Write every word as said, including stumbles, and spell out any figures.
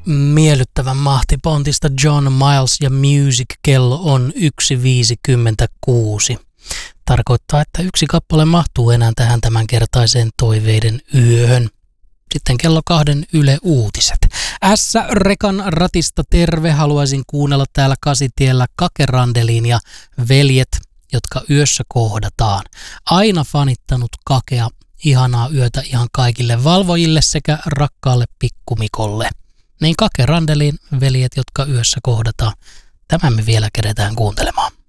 miellyttävän mahtipontista John Miles ja Music. Kello on yksi viisikymmentäkuusi. Tarkoittaa, että yksi kappale mahtuu enää tähän tämänkertaiseen toiveiden yöhön. Sitten kello kahden Yle Uutiset. S-rekan ratista terve. Haluaisin kuunnella täällä Kasitiellä Kake Randelin ja Veljet, jotka yössä kohdataan. Aina fanittanut Kakea. Ihanaa yötä ihan kaikille valvojille sekä rakkaalle pikkumikolle. Niin Kake Randelin Veljet, jotka yössä kohdataan. Tämän me vielä keretään kuuntelemaan.